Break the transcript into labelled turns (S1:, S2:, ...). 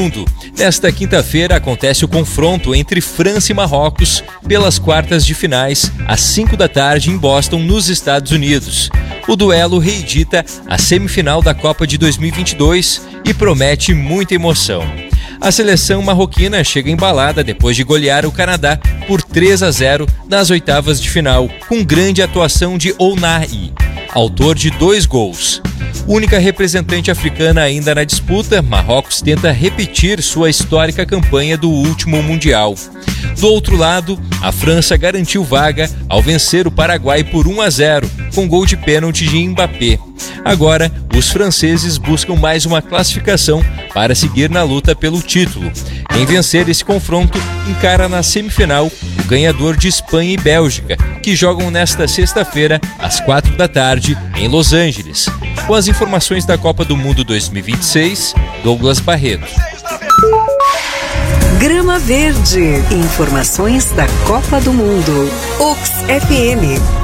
S1: mundo. Nesta quinta-feira acontece o confronto entre França e Marrocos pelas quartas de finais, às 5 da tarde em Boston, nos Estados Unidos. O duelo reedita a semifinal da Copa de 2022 e promete muita emoção. A seleção marroquina chega embalada depois de golear o Canadá por 3-0 nas oitavas de final, com grande atuação de Ounahi, autor de 2 gols. Única representante africana ainda na disputa, Marrocos tenta repetir sua histórica campanha do último Mundial. Do outro lado, a França garantiu vaga ao vencer o Paraguai por 1-0, com gol de pênalti de Mbappé. Agora, os franceses buscam mais uma classificação para seguir na luta pelo título. Quem vencer esse confronto encara na semifinal o ganhador de Espanha e Bélgica, que jogam nesta sexta-feira, às 4 da tarde, em Los Angeles. Com as informações da Copa do Mundo 2026, Douglas Barreto.
S2: Grama Verde. Informações da Copa do Mundo. Ux FM.